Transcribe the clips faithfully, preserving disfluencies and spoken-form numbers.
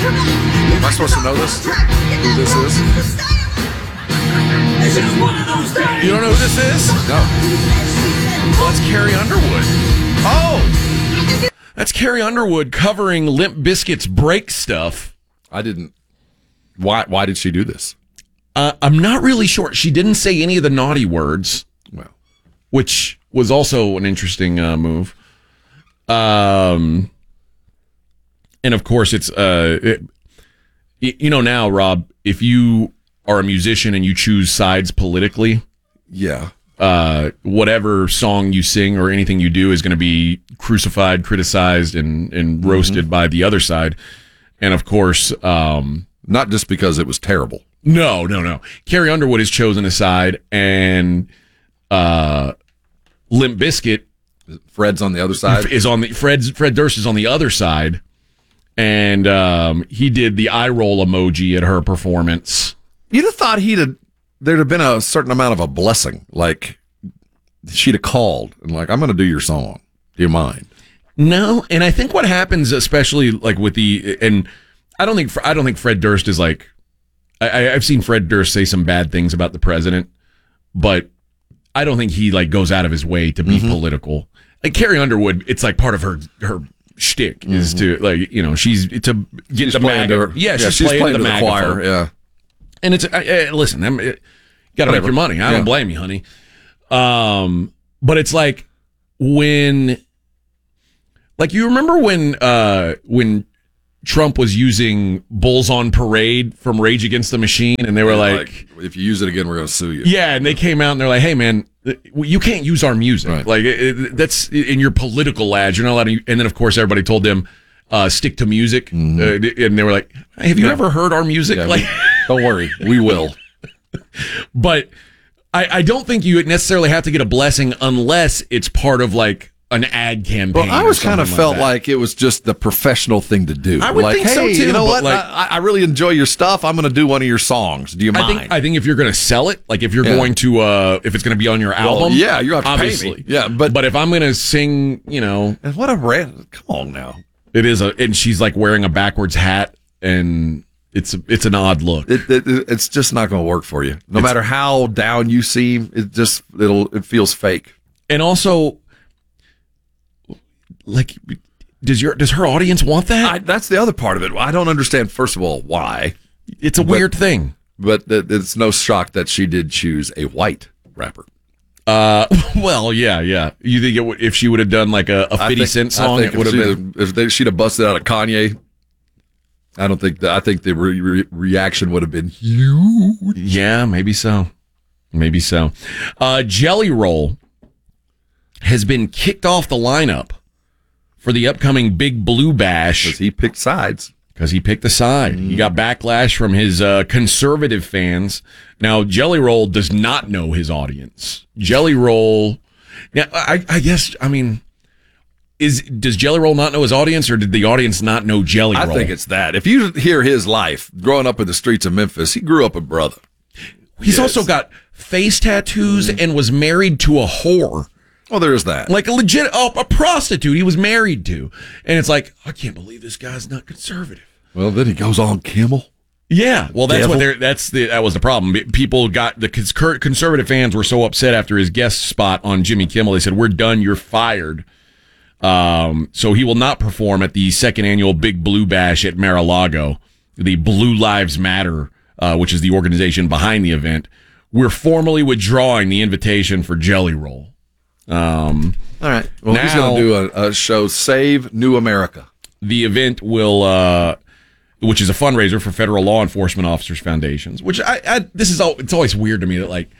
Am I supposed to know this? Who this is? You don't know who this is? No. Well, that's Carrie Underwood. Oh! That's Carrie Underwood covering Limp Bizkit's Break Stuff. I didn't. Why Why did she do this? Uh, I'm not really sure. She didn't say any of the naughty words. Well, which was also an interesting uh, move. Um, and of course, it's uh, it, you know now, Rob, if you are a musician and you choose sides politically, yeah, uh, whatever song you sing or anything you do is going to be crucified, criticized, and and roasted mm-hmm. by the other side. And of course, um, not just because it was terrible. No, no, no. Carrie Underwood has chosen a side, and uh, Limp Bizkit, Fred's on the other side. Is on the Fred's Fred Durst is on the other side, and um, he did the eye roll emoji at her performance. You'd have thought he'd have, there'd have been a certain amount of a blessing, like she'd have called and like, I'm going to do your song. Do you mind? No, and I think what happens, especially like with the, and I don't think I don't think Fred Durst is like, I, I've seen Fred Durst say some bad things about the president, but I don't think he like goes out of his way to be mm-hmm. political. Like Carrie Underwood, it's like part of her her shtick mm-hmm. is to like you know she's to get she's the playing mag- to her. Yeah, yeah, she's, she's playing, playing to the, the choir. Yeah, and it's uh, uh, listen, I'm, uh, got to make your money. I yeah. don't blame you, honey. Um, but it's like when, like you remember when uh when. Trump was using Bulls on Parade from Rage Against the Machine, and they were like, like, if you use it again, we're going to sue you. Yeah, and they came out and they're like, hey, man, you can't use our music. Right. Like, it, that's in your political ads. You're not allowed to. And then, of course, everybody told them, uh, stick to music. Mm-hmm. Uh, and they were like, hey, have you yeah. ever heard our music? Yeah, like, don't worry, we will. But I, I don't think you necessarily have to get a blessing unless it's part of, like, an ad campaign. Well, I was kind of like felt that. like it was just the professional thing to do. I would like, think hey, so too. You know what? Like, I, I really enjoy your stuff. I'm going to do one of your songs. Do you mind? I think, I think if you're going to sell it, like if you're yeah. going to, uh, if it's going to be on your album, well, yeah, you have to obviously. pay me. Yeah, but but if I'm going to sing, you know, and what a random. Come on now. It is a, and she's like wearing a backwards hat, and it's it's an odd look. It, it, it's just not going to work for you. No it's, matter how down you seem, it just it'll it feels fake. And also, like, does your does her audience want that? I, that's the other part of it. I don't understand. First of all, why? It's a but, weird thing. But it's no shock that she did choose a white rapper. Uh, well, yeah, yeah. You think it would, if she would have done like a, a fifty think, Cent song, it would have been. If they, she'd have busted out a Kanye, I don't think that. I think the re- re- reaction would have been huge. Yeah, maybe so. Maybe so. Uh, Jelly Roll has been kicked off the lineup for the upcoming Big Blue Bash. Because he picked sides. Because he picked a side. Mm. He got backlash from his uh, conservative fans. Now, Jelly Roll does not know his audience. Jelly Roll, now, I, I guess, I mean, is does Jelly Roll not know his audience, or did the audience not know Jelly Roll? I think it's that. If you hear his life, growing up in the streets of Memphis, he grew up a brother. He's yes. also got face tattoos mm. and was married to a whore. Well, there's that. Like a legit, oh, a prostitute he was married to. And it's like, I can't believe this guy's not conservative. Well, then he goes on Kimmel. Yeah, well, that's Devil. what they're, that's the, that was the problem. People got, the conservative fans were so upset after his guest spot on Jimmy Kimmel. They said, we're done, you're fired. Um, so he will not perform at the second annual Big Blue Bash at Mar-a-Lago, the Blue Lives Matter, uh, which is the organization behind the event. We're formally withdrawing the invitation for Jelly Roll. Um, All right. Well, now, he's going to do a, a show, Save New America. The event will, uh, which is a fundraiser for federal law enforcement officers foundations, which I, I this is all, it's always weird to me that like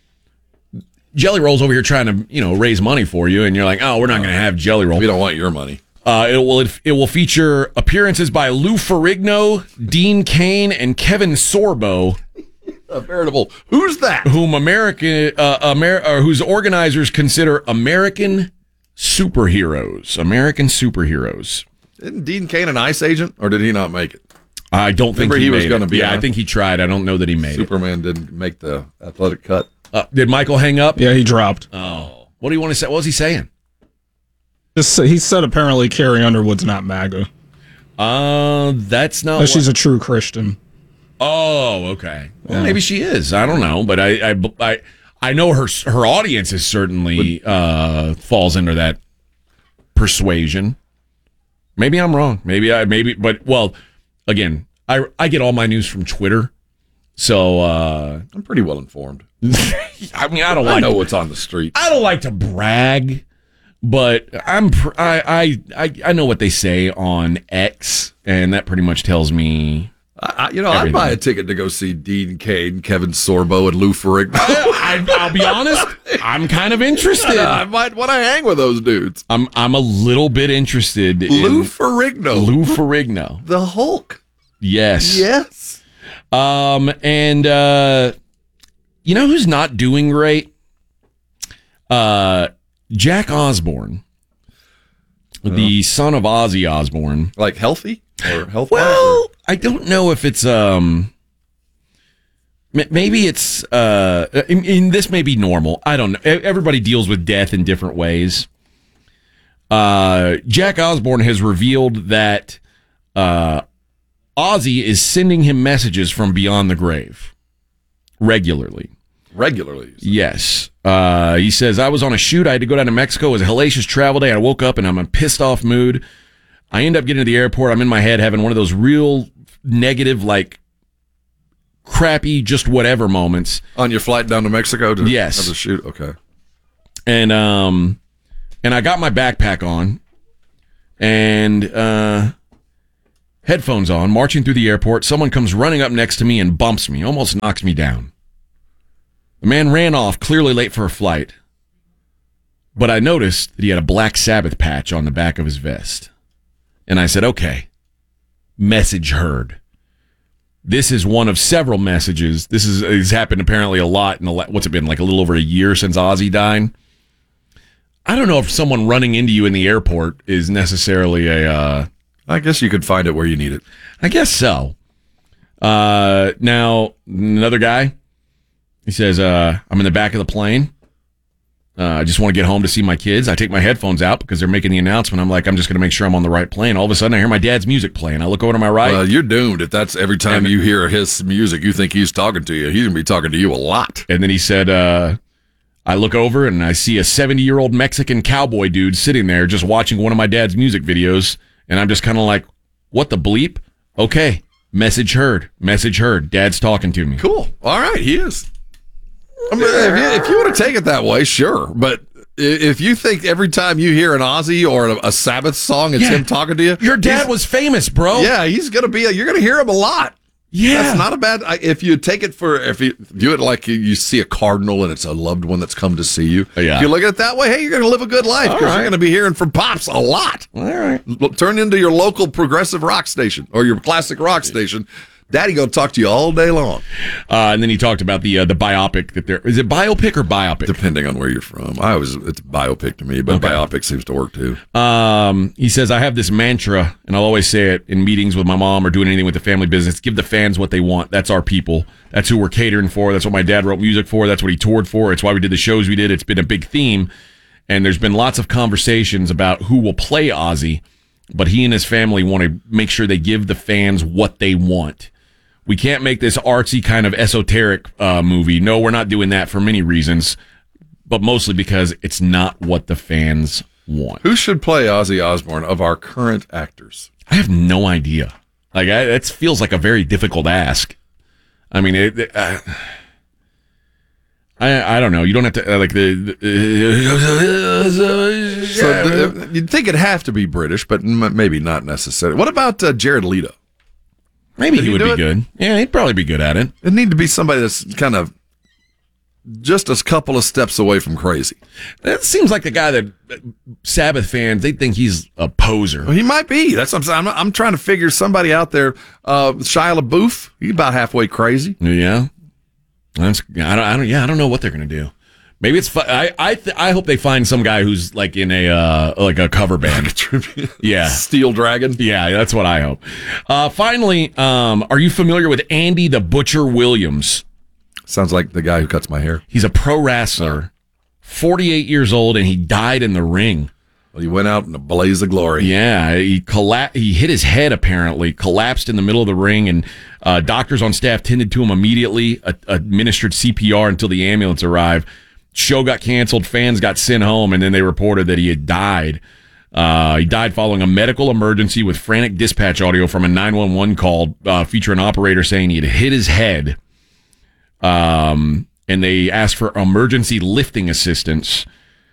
Jelly Roll's over here trying to, you know, raise money for you. And you're like, oh, we're not going to have Jelly Roll. We don't want your money. Uh, it will, it, it will feature appearances by Lou Ferrigno, Dean Cain, and Kevin Sorbo. A veritable, who's that? Whom American, uh, Amer- or whose organizers consider American superheroes. American superheroes. Isn't Dean Cain an ICE agent, or did he not make it? I don't Remember think he, he made was going to it. be. Yeah, on? I think he tried. I don't know that he made Superman it. Superman didn't make the athletic cut. Uh, did Michael hang up? Yeah, he dropped. Oh, what do you want to say? What was he saying? Just he said apparently Carrie Underwood's not MAGA. Uh, that's not. Oh, what- she's a true Christian. Oh, okay. Well, Yeah. maybe she is. I don't know, but I, I, I, I know her her audience is certainly uh, falls under that persuasion. Maybe I'm wrong. Maybe I maybe, but well, again, I I get all my news from Twitter, so uh, I'm pretty well informed. I mean I don't I like know what's on the street. I don't like to brag, but I'm pr- I I I I know what they say on X, and that pretty much tells me. I, I- you know, I'd buy a ticket to go see Dean Cain, Kevin Sorbo, and Lou Ferrigno. I, I'll be honest, I'm kind of interested. I might want to hang with those dudes. I'm I'm a little bit interested in Lou Ferrigno, Lou Ferrigno. the Hulk. Yes. Yes. Um, and uh, you know who's not doing great? Uh, Jack Osborne, the son of Ozzy Osbourne. Like healthy or health. Well, I don't know if it's um. m- Maybe it's uh. In, in this may be normal. I don't know. E- Everybody deals with death in different ways. Uh, Jack Osborne has revealed that uh, Ozzy is sending him messages from beyond the grave regularly. regularly. Yes. Uh, he says, I was on a shoot. I had to go down to Mexico. It was a hellacious travel day. I woke up and I'm in a pissed off mood. I end up getting to the airport. I'm in my head having one of those real negative, like crappy, just whatever moments. On your flight down to Mexico to Yes. have the shoot? Okay. And, um, and I got my backpack on and, uh, headphones on, marching through the airport. Someone comes running up next to me and bumps me, almost knocks me down. The man ran off, clearly late for a flight. But I noticed that he had a Black Sabbath patch on the back of his vest. And I said, okay, message heard. This is one of several messages. This is has happened apparently a lot in the, la- what's it been, like a little over a year since Ozzy died? I don't know if someone running into you in the airport is necessarily a, uh, I guess you could find it where you need it. I guess so. Uh, now, another guy, he says, uh, I'm in the back of the plane. Uh, I just want to get home to see my kids. I take my headphones out because they're making the announcement. I'm like, I'm just going to make sure I'm on the right plane. All of a sudden, I hear my dad's music playing. I look over to my right. Well, you're doomed if that's every time And- you hear his music, you think he's talking to you. He's going to be talking to you a lot. And then he said, uh, I look over and I see a seventy-year-old Mexican cowboy dude sitting there just watching one of my dad's music videos. And I'm just kind of like, what the bleep? Okay, message heard. Message heard. Dad's talking to me. Cool. All right, he is. I mean, if you, if you want to take it that way, sure. But i- if you think every time you hear an Ozzy or a, a Sabbath song, it's Yeah. him talking to you, Your dad he's- was famous, bro. yeah, he's going to be. A, you're going to hear him a lot. Yeah. That's not a bad. I- If you take it for, if you view it like you, you see a cardinal and it's a loved one that's come to see you. Yeah. If you look at it that way, hey, you're going to live a good life because right. you're going to be hearing from Pops a lot. All right. L- Turn into your local progressive rock station or your classic rock station. Daddy going to talk to you all day long, Uh, and then he talked about the uh, the biopic that there is it biopic or biopic. depending on where you're from. I always it's biopic to me, but Okay. biopic seems to work too. Um, he says I have this mantra, and I'll always say it in meetings with my mom or doing anything with the family business. Give the fans what they want. That's our people. That's who we're catering for. That's what my dad wrote music for. That's what he toured for. It's why we did the shows we did. It's been a big theme, and there's been lots of conversations about who will play Ozzy, but he and his family want to make sure they give the fans what they want. We can't make this artsy kind of esoteric uh, movie. No, we're not doing that for many reasons, but mostly because it's not what the fans want. Who should play Ozzy Osbourne of our current actors? I have no idea. Like, I, that feels like a very difficult ask. I mean, it, it, uh, I I don't know. You don't have to uh, like the. the So th- you'd think it'd have to be British, but m- maybe not necessarily. What about uh, Jared Leto? maybe Could he he would do be it? good. Yeah, he'd probably be good at it. It'd need to be somebody that's kind of just a couple of steps away from crazy. That seems like the guy that uh, Sabbath fans they think he's a poser. Well, he might be. That's what I'm saying. I'm, I'm trying to figure somebody out there. Uh, Shia LaBeouf, he's about halfway crazy. Yeah, that's I don't I don't yeah I don't know what they're gonna do. Maybe it's fu- I I th- I hope they find some guy who's like in a uh, like a cover band. Yeah. Steel Dragon. Yeah, that's what I hope. Uh, finally, um, are you familiar with Andy the Butcher Williams? Sounds like the guy who cuts my hair. He's a pro wrestler, forty-eight years old, and he died in the ring. Well, he went out in a blaze of glory. Yeah, he colla- He hit his head, apparently, collapsed in the middle of the ring, and uh, doctors on staff tended to him immediately, uh, administered C P R until the ambulance arrived. Show got canceled, fans got sent home, and then they reported that he had died. Uh, he died following a medical emergency with frantic dispatch audio from a nine one one call uh, featuring an operator saying he had hit his head. Um, and they asked for emergency lifting assistance.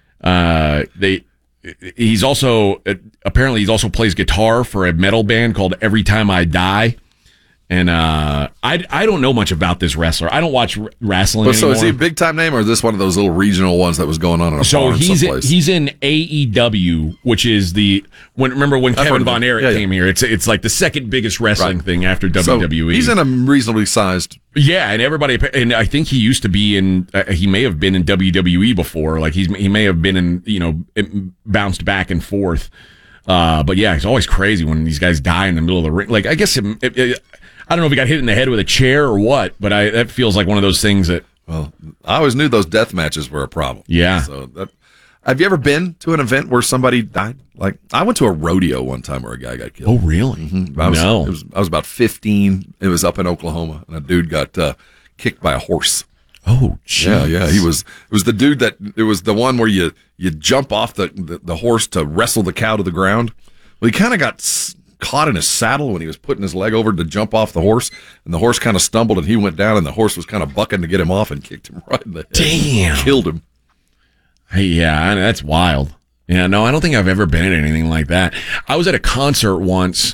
Uh, they, he's also, apparently he's also plays guitar for a metal band called Every Time I Die. And uh, I, I don't know much about this wrestler. I don't watch r- wrestling Well, so anymore. is he a big time name, or is this one of those little regional ones that was going on in a So farm he's in, someplace? he's in A E W, which is the when remember when I've heard Kevin of Von it. Erich Yeah, yeah. came here. It's it's like the second biggest wrestling Right. thing after So W W E. he's in a reasonably sized. Yeah, and everybody, and I think he used to be in. Uh, he may have been in W W E before. Like he's he may have been in. You know, it bounced back and forth. Uh, but yeah, it's always crazy when these guys die in the middle of the ring. Like I guess it, it, it, I don't know if he got hit in the head with a chair or what, but I that feels like one of those things that. Well, I always knew those death matches were a problem. Yeah. So that. Have you ever been to an event where somebody died? Like I went to a rodeo one time where a guy got killed. Oh really? Mm-hmm. I was, No. It was, I was about fifteen. It was up in Oklahoma, and a dude got uh, kicked by a horse. Oh, geez. Yeah, yeah. He was. It was the dude that. It was the one where you you jump off the the, the horse to wrestle the cow to the ground. Well, he kind of got s- caught in his saddle when he was putting his leg over to jump off the horse, and the horse kind of stumbled, and he went down, and the horse was kind of bucking to get him off and kicked him right in the head. Damn. Killed him. Hey, yeah, that's wild. Yeah, no, I don't think I've ever been at anything like that. I was at a concert once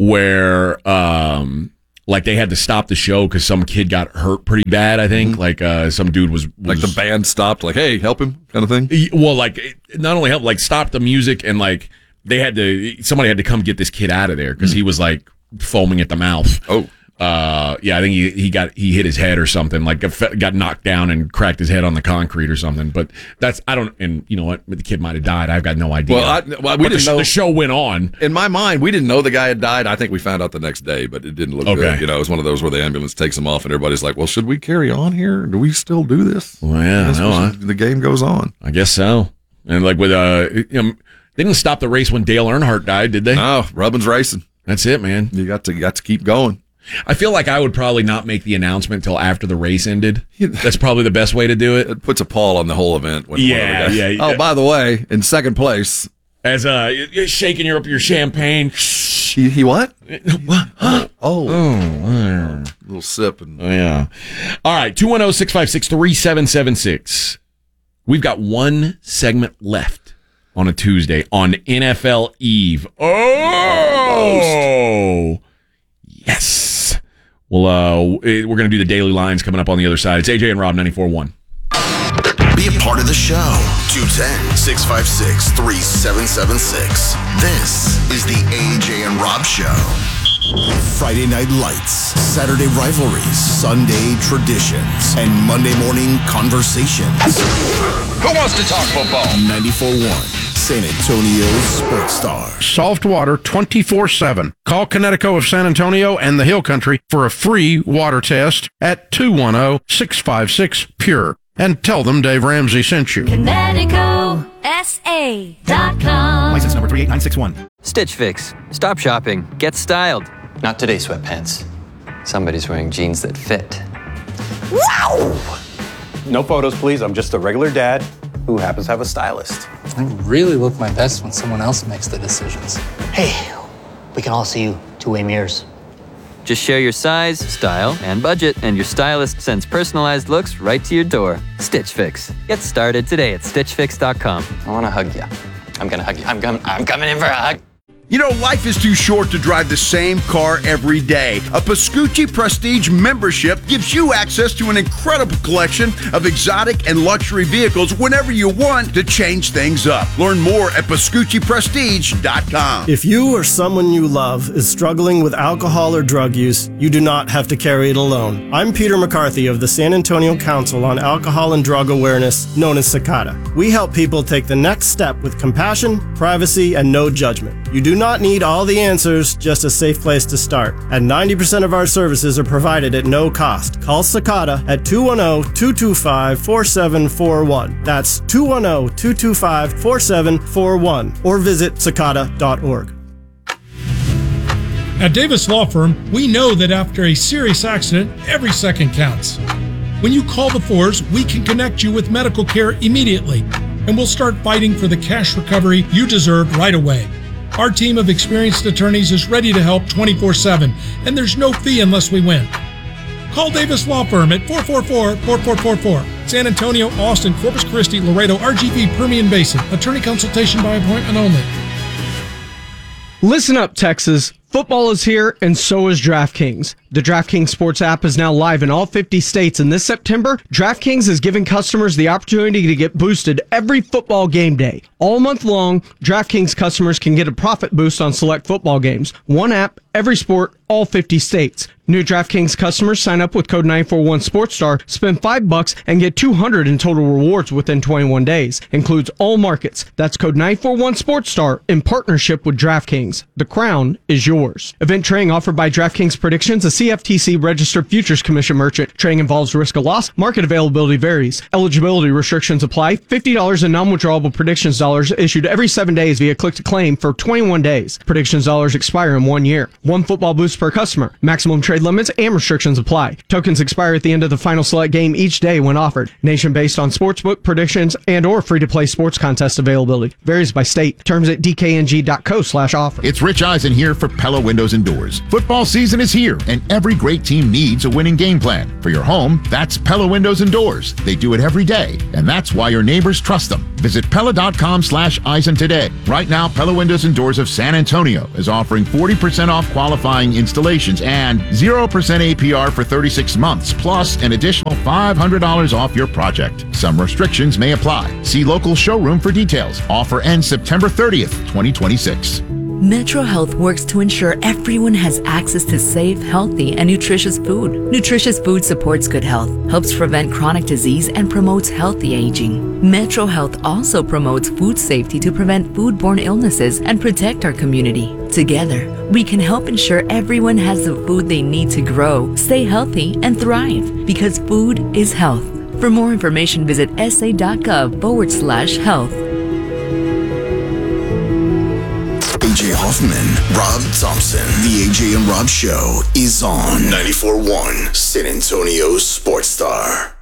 where, um, like they had to stop the show because some kid got hurt pretty bad. I think, mm-hmm. like uh, some dude was, was Like the band stopped, like, hey, help him, kind of thing. Well, like not only help, like stop the music, and like they had to, somebody had to come get this kid out of there because mm-hmm. he was like foaming at the mouth. Oh. Uh, yeah, I think he, he got, he hit his head or something, like got knocked down and cracked his head on the concrete or something. But that's, I don't, and you know what? The kid might have died. I've got no idea. Well, I, well we but didn't the, know. The show went on. In my mind, we didn't know the guy had died. I think we found out the next day, but it didn't look okay. good. You know, it was one of those where the ambulance takes him off and everybody's like, well, should we carry on here? Do we still do this? Well, yeah, no, I, the game goes on. I guess so. And like with, uh, you know, they didn't stop the race when Dale Earnhardt died, did they? No, Rubbin's racing. That's it, man. You got to, you got to keep going. I feel like I would probably not make the announcement until after the race ended. That's probably the best way to do it. It puts a pall on the whole event. When yeah, yeah, yeah. Oh, by the way, in second place, as uh, you're shaking your up your champagne. He, he what? Huh? Oh, oh, a little sip and oh, yeah. All right, two one zero six five six three seven seven six. We've got one segment left on a Tuesday on N F L Eve. Oh, yes. Well, uh, we're going to do the daily lines coming up on the other side. It's A J and Rob ninety-four point one. Be a part of the show. two one zero, six five six, three seven seven six. This is the A J and Rob Show. Friday Night Lights, Saturday rivalries, Sunday traditions, and Monday morning conversations. Who wants to talk football? ninety-four point one, San Antonio Sports Stars. Soft water twenty-four seven. Call Connecticut of San Antonio and the Hill Country for a free water test at two one zero, six five six, P U R E. And tell them Dave Ramsey sent you. Connecticut S A dot com. License number three eight nine six one. Stitch Fix. Stop shopping. Get styled. Not today, sweatpants. Somebody's wearing jeans that fit. Wow! No photos, please. I'm just a regular dad who happens to have a stylist. I really look my best when someone else makes the decisions. Hey, we can all see you two-way mirrors. Just share your size, style, and budget, and your stylist sends personalized looks right to your door. Stitch Fix. Get started today at stitch fix dot com. I want to hug you. I'm going to hug you. I'm, com- I'm coming in for a hug. You know, life is too short to drive the same car every day. A Pascucci Prestige membership gives you access to an incredible collection of exotic and luxury vehicles whenever you want to change things up. Learn more at Pascucci Prestige dot com. If you or someone you love is struggling with alcohol or drug use, you do not have to carry it alone. I'm Peter McCarthy of the San Antonio Council on Alcohol and Drug Awareness, known as SACADA. We help people take the next step with compassion, privacy, and no judgment. You do not need all the answers, just a safe place to start. And ninety percent of our services are provided at no cost. Call Cicada at two one zero, two two five, four seven four one. That's two one zero, two two five, four seven four one. Or visit cicada dot org. At Davis Law Firm, we know that after a serious accident, every second counts. When you call the Fours, we can connect you with medical care immediately, and we'll start fighting for the cash recovery you deserve right away. Our team of experienced attorneys is ready to help twenty-four seven, and there's no fee unless we win. Call Davis Law Firm at four four four, four four four four. San Antonio, Austin, Corpus Christi, Laredo, R G V, Permian Basin. Attorney consultation by appointment only. Listen up, Texas. Football is here, and so is DraftKings. The DraftKings Sports app is now live in all fifty states, and this September, DraftKings is giving customers the opportunity to get boosted every football game day. All month long, DraftKings customers can get a profit boost on select football games. One app, every sport, all fifty states. New DraftKings customers sign up with code nine four one SportsStar, spend five bucks, and get two hundred in total rewards within twenty-one days. Includes all markets. That's code nine four one SportsStar in partnership with DraftKings. The crown is yours. Event trading offered by DraftKings Predictions, a C F T C registered futures commission merchant. Trading involves risk of loss. Market availability varies. Eligibility restrictions apply. fifty dollars in non-withdrawable predictions dollars issued every seven days via click to claim for twenty-one days. Predictions dollars expire in one year. One football boost per customer. Maximum trade limits and restrictions apply. Tokens expire at the end of the final select game each day when offered. Nation based on sportsbook predictions and or free-to-play sports contest availability. Varies by state. Terms at d k n g dot co slash offer. It's Rich Eisen here for Pella Windows and Doors. Football season is here, and every great team needs a winning game plan. For your home, that's Pella Windows and Doors. They do it every day, and that's why your neighbors trust them. Visit Pella dot com slash Eisen today. Right now, Pella Windows and Doors of San Antonio is offering forty percent off qualifying installations and zero percent A P R for thirty-six months, plus an additional five hundred dollars off your project. Some restrictions may apply. See local showroom for details. Offer ends September thirtieth, twenty twenty-six. Metro Health works to ensure everyone has access to safe, healthy, and nutritious food. Nutritious food supports good health, helps prevent chronic disease, and promotes healthy aging. Metro Health also promotes food safety to prevent foodborne illnesses and protect our community. Together, we can help ensure everyone has the food they need to grow, stay healthy, and thrive, because food is health. For more information, visit sa.gov forward slash health. A J Hoffman, Rob Thompson. The A J and Rob Show is on ninety-four point one San Antonio Sports Star.